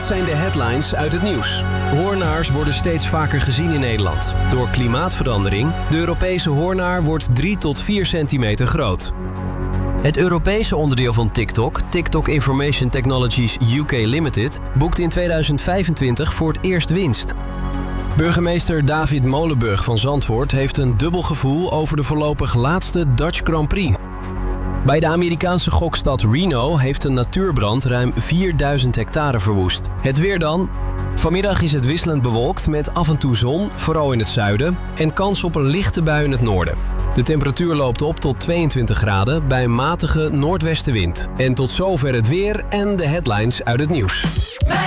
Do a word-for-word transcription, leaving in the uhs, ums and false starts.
Dit zijn de headlines uit het nieuws. Hoornaars worden steeds vaker gezien in Nederland. Door klimaatverandering, de Europese hoornaar wordt drie tot vier centimeter groot. Het Europese onderdeel van TikTok, TikTok Information Technologies U K Limited, boekt in tweeduizend vijfentwintig voor het eerst winst. Burgemeester David Molenburg van Zandvoort heeft een dubbel gevoel over de voorlopig laatste Dutch Grand Prix. Bij de Amerikaanse gokstad Reno heeft een natuurbrand ruim vierduizend hectare verwoest. Het weer dan. Vanmiddag is het wisselend bewolkt met af en toe zon, vooral in het zuiden, en kans op een lichte bui in het noorden. De temperatuur loopt op tot tweeëntwintig graden bij een matige noordwestenwind. En tot zover het weer en de headlines uit het nieuws.